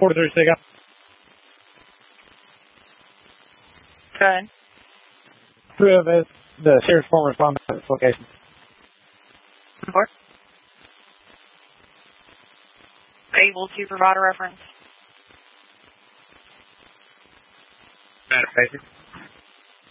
43 stick out. Okay. Three of it, the Sears form respond to this location. Report. Able to provide a reference. Matter,